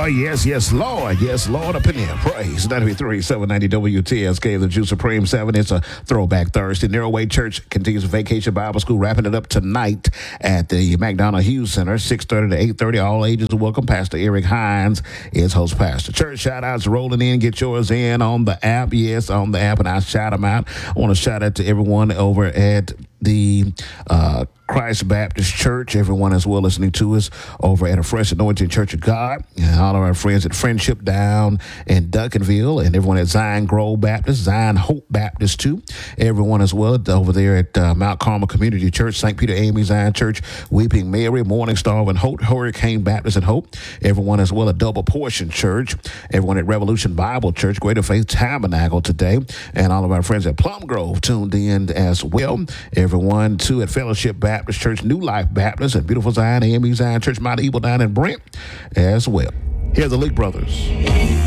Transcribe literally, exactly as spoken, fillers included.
yes, yes, Lord. Yes, Lord, up in here. Praise ninety-three, seven ninety W T S K, the Juice Supreme seven. It's a throwback Thursday. Narrow Way Church continues Vacation Bible School, wrapping it up tonight at the McDonough Hughes Center, six thirty to eight thirty. All ages are welcome. Pastor Eric Hines is host pastor. Church shout-outs rolling in. Get yours in on the app. Yes, on the app, and I'll shout them out. I want to shout out to everyone over at the uh, Christ Baptist Church, everyone as well listening to us over at a Fresh Anointing Church of God, and all of our friends at Friendship down in Duncanville, and everyone at Zion Grove Baptist, Zion Hope Baptist too, everyone as well over there at uh, Mount Carmel Community Church, Saint Peter Amy Zion Church, Weeping Mary, Morning Star and Hope, Hurricane Baptist and Hope, everyone as well at Double Portion Church, everyone at Revolution Bible Church, Greater Faith Tabernacle today, and all of our friends at Plum Grove tuned in as well. Everyone too at Fellowship Baptist Church, New Life Baptist, and beautiful Zion, A M E Zion Church, Mount Evil down in Brent as well. Here's the Leak Brothers.